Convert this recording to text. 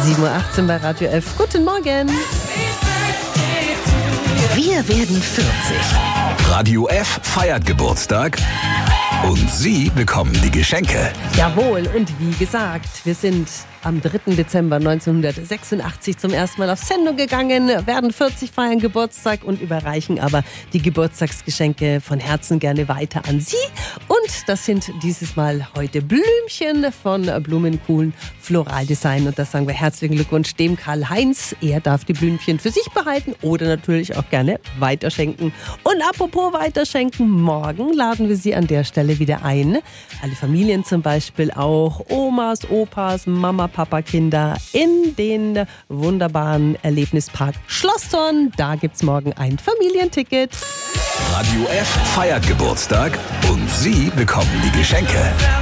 7:18 Uhr bei Radio F. Guten Morgen. Wir werden 40. Radio F feiert Geburtstag und Sie bekommen die Geschenke. Jawohl, und wie gesagt, wir sind am 3. Dezember 1986 zum ersten Mal auf Sendung gegangen, werden 40, feiern Geburtstag und überreichen aber die Geburtstagsgeschenke von Herzen gerne weiter an Sie. Und das sind dieses Mal heute Blümchen von Blumenkuhlen Floraldesign. Und das sagen wir herzlichen Glückwunsch dem Karl-Heinz. Er darf die Blümchen für sich behalten oder natürlich auch gerne weiterschenken. Und apropos weiterschenken, morgen laden wir Sie an der Stelle wieder ein. Alle Familien zum Beispiel auch, Omas, Opas, Mama, Papa, Kinder in den wunderbaren Erlebnispark Schlosstorn. Da gibt's morgen ein Familienticket. Radio F feiert Geburtstag und Sie bekommen die Geschenke.